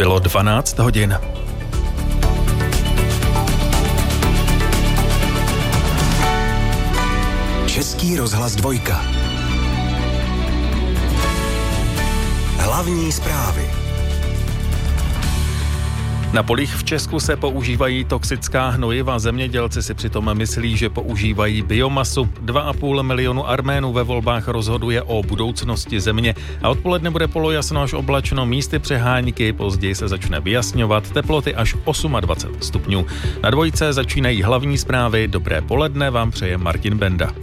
Bylo 12 hodin. Český rozhlas 2. Hlavní zprávy. Na polích v Česku se používají toxická hnojiva. Zemědělci si přitom myslí, že používají biomasu. 2,5 milionu Arménů ve volbách rozhoduje o budoucnosti země a odpoledne bude polojasno až oblačno, místy přehánky, později se začne vyjasňovat, teploty až 28 stupňů. Na Dvojce začínají hlavní zprávy. Dobré poledne vám přeje Martin Benda.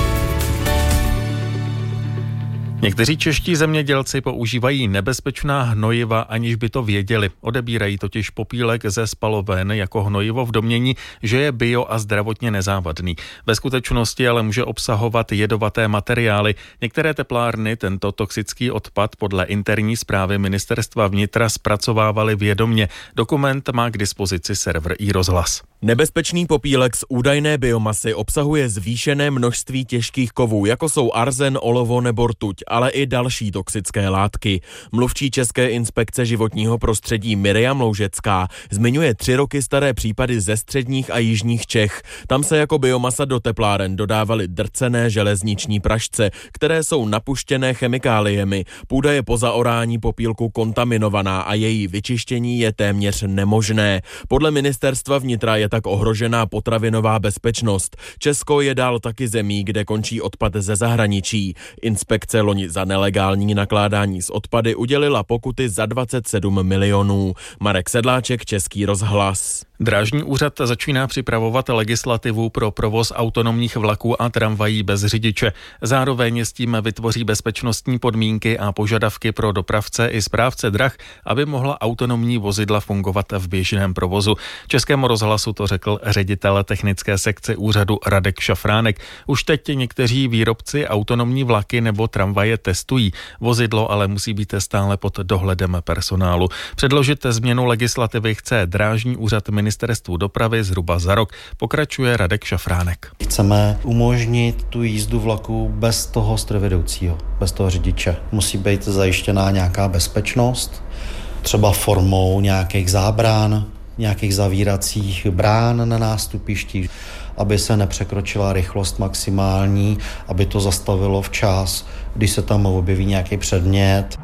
Někteří čeští zemědělci používají nebezpečná hnojiva, aniž by to věděli. Odebírají totiž popílek ze spaloven jako hnojivo v domnění, že je bio a zdravotně nezávadný. Ve skutečnosti ale může obsahovat jedovaté materiály. Některé teplárny tento toxický odpad podle interní zprávy ministerstva vnitra zpracovávaly vědomě. Dokument má k dispozici server iRozhlas. Nebezpečný popílek z údajné biomasy obsahuje zvýšené množství těžkých kovů, jako jsou arzen, olovo nebo rtuť, ale i další toxické látky. Mluvčí České inspekce životního prostředí Miriam Loužecká zmiňuje 3 roky staré případy ze středních a jižních Čech. Tam se jako biomasa do tepláren dodávaly drcené železniční prašce, které jsou napuštěné chemikáliemi. Půda je po zaorání popílku kontaminovaná a její vyčištění je téměř nemožné. Podle ministerstva vnitra je tak ohrožená potravinová bezpečnost. Česko je dál taky zemí, kde končí odpad ze zahraničí. Inspekce loni za nelegální nakládání s odpady udělila pokuty za 27 milionů. Marek Sedláček, Český rozhlas. Drážní úřad začíná připravovat legislativu pro provoz autonomních vlaků a tramvají bez řidiče. Zároveň s tím vytvoří bezpečnostní podmínky a požadavky pro dopravce i správce drah, aby mohla autonomní vozidla fungovat v běžném provozu. Českému rozhlasu to řekl ředitel technické sekce úřadu Radek Šafránek. Už teď někteří výrobci autonomní vlaky nebo tramvaje testují. Vozidlo ale musí být stále pod dohledem personálu. Předložit změnu legislativy chce Drážní úřad Ministerstvu dopravy zhruba za rok, pokračuje Radek Šafránek. Chceme umožnit tu jízdu vlaku bez toho strojvedoucího, bez toho řidiče. Musí být zajištěná nějaká bezpečnost, třeba formou nějakých zábran, nějakých zavíracích brán na nástupišti, aby se nepřekročila rychlost maximální, aby to zastavilo včas, když se tam objeví nějaký předmět.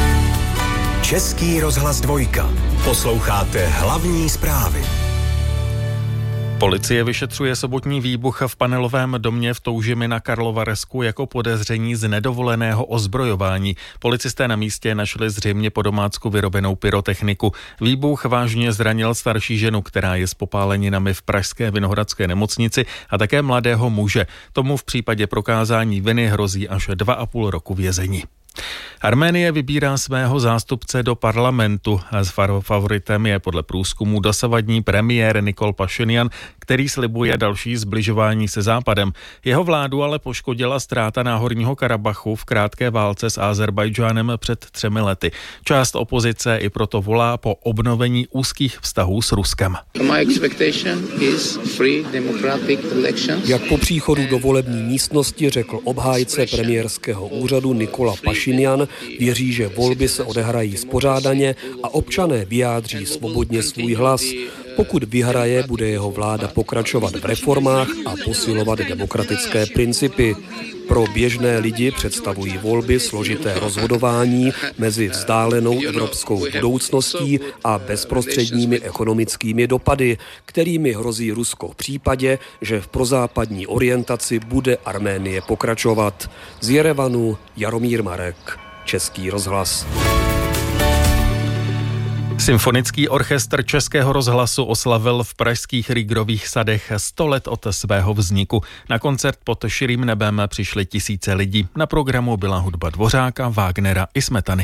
Český rozhlas 2. Posloucháte hlavní zprávy. Policie vyšetřuje sobotní výbuch v panelovém domě v Toužimi na Karlovarsku jako podezření z nedovoleného ozbrojování. Policisté na místě našli zřejmě po domácku vyrobenou pyrotechniku. Výbuch vážně zranil starší ženu, která je s popáleninami v pražské Vinohradské nemocnici, a také mladého muže. Tomu v případě prokázání viny hrozí až 2,5 roku vězení. Arménie vybírá svého zástupce do parlamentu. Favoritem je podle průzkumu dosavadní premiér Nikol Pašinjan, který slibuje další sbližování se Západem. Jeho vládu ale poškodila ztráta Náhorního Karabachu v krátké válce s Azerbajdžánem před 3 lety. Část opozice i proto volá po obnovení úzkých vztahů s Ruskem. Jak po příchodu do volební místnosti řekl obhájce premiérského úřadu Nikola Pašinjan, věří, že volby se odehrají spořádaně a občané vyjádří svobodně svůj hlas. Pokud vyhraje, bude jeho vláda pokračovat v reformách a posilovat demokratické principy. Pro běžné lidi představují volby složité rozhodování mezi vzdálenou evropskou budoucností a bezprostředními ekonomickými dopady, kterými hrozí Rusko v případě, že v prozápadní orientaci bude Arménie pokračovat. Z Jerevanu Jaromír Marek, Český rozhlas. Symfonický orchestr Českého rozhlasu oslavil v pražských Rügerových sadech 100 let od svého vzniku. Na koncert pod širým nebem přišly tisíce lidí. Na programu byla hudba Dvořáka, Wagnera i Smetany.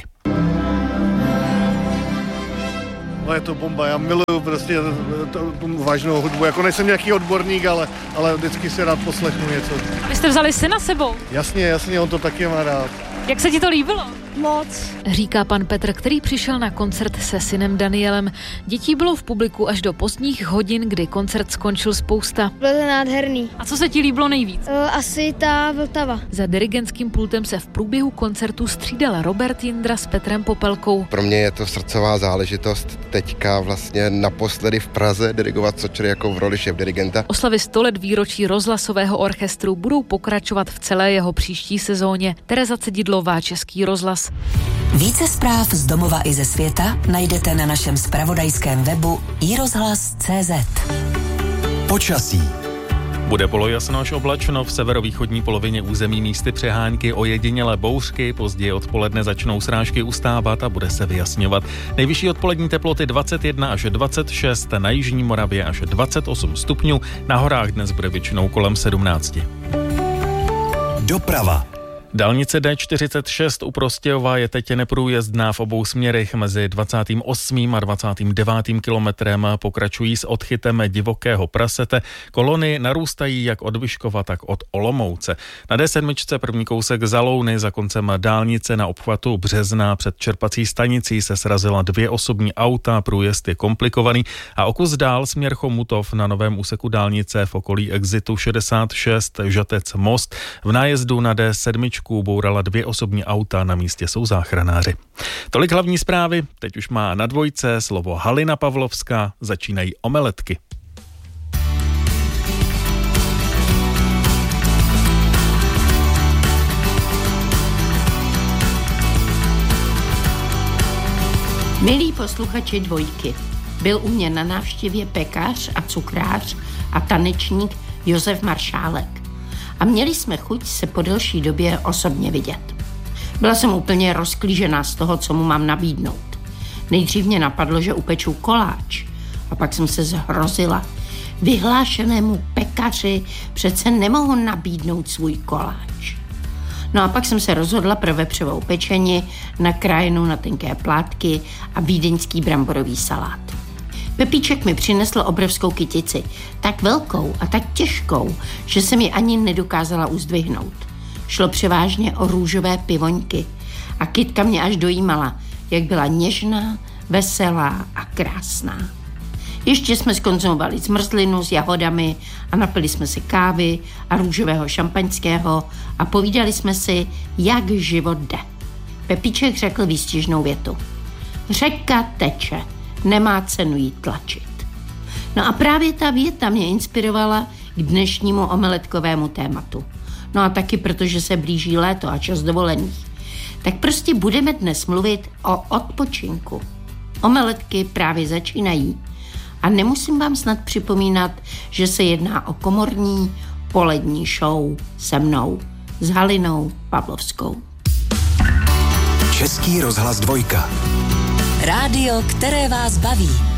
No, je to bomba, já miluju prostě tu vážnou hudbu, jako nejsem nějaký odborník, ale vždycky si rád poslechnu něco. Vy jste vzali syna sebou? Jasně, on to taky má rád. Jak se ti to líbilo? Moc. Říká pan Petr, který přišel na koncert se synem Danielem. Dětí bylo v publiku až do pozdních hodin, kdy koncert skončil spousta. Bylo to nádherný. A co se ti líbilo nejvíc? Asi ta Vltava. Za dirigentským pultem se v průběhu koncertu střídal Robert Jindra s Petrem Popelkou. Pro mě je to srdcová záležitost teďka vlastně naposledy v Praze dirigovat Sočer jako v roli šéfdirigenta. Oslavy 100 let výročí rozhlasového orchestru budou pokračovat v celé jeho příští sezóně. Tereza Cedidlová, Český rozhlas. Více zpráv z domova i ze světa najdete na našem zpravodajském webu iRozhlas.cz. Počasí. Bude polojasno až oblačno, v severovýchodní polovině území místy přehánky, ojedinělé bouřky, později odpoledne začnou srážky ustávat a bude se vyjasňovat. Nejvyšší odpolední teploty 21 až 26, na jižní Moravě až 28 stupňů, na horách dnes bude většinou kolem 17. Doprava. Dálnice D46 u Prostějova je teď neprůjezdná v obou směrech. Mezi 28. a 29. kilometrem pokračují s odchytem divokého prasete. Kolony narůstají jak od Vyškova, tak od Olomouce. Na D7 první kousek za Louny za koncem dálnice na obchvatu Březná před čerpací stanicí se srazila 2 osobní auta, průjezd je komplikovaný a o kus dál směr Chomutov na novém úseku dálnice v okolí exitu 66 Žatec Most. V nájezdu na D7 bourala 2 osobní auta, na místě jsou záchranáři. Tolik hlavní zprávy, teď už má na dvojce slovo Halina Pavlovská, začínají omeletky. Milí posluchači dvojky, byl u mě na návštěvě pekař a cukrář a tanečník Josef Maršálek. A měli jsme chuť se po delší době osobně vidět. Byla jsem úplně rozklížená z toho, co mu mám nabídnout. Nejdřív mě napadlo, že upeču koláč. A pak jsem se zhrozila. Vyhlášenému pekaři přece nemohu nabídnout svůj koláč. No a pak jsem se rozhodla pro vepřovou pečení, nakrájenou na tenké plátky a vídeňský bramborový salát. Pepíček mi přinesl obrovskou kytici, tak velkou a tak těžkou, že jsem ji ani nedokázala uzdvihnout. Šlo převážně o růžové pivoňky a kytka mě až dojímala, jak byla něžná, veselá a krásná. Ještě jsme zkonzumovali zmrzlinu s jahodami a napili jsme si kávy a růžového šampaňského a povídali jsme si, jak život jde. Pepíček řekl výstižnou větu. Řeka teče. Nemá cenu jí tlačit. No a právě ta věta mě inspirovala k dnešnímu omeletkovému tématu. No a taky protože se blíží léto a čas dovolených. Tak prostě budeme dnes mluvit o odpočinku. Omeletky právě začínají. A nemusím vám snad připomínat, že se jedná o komorní polední show se mnou, s Halinou Pavlovskou. Český rozhlas 2. Rádio, které vás baví.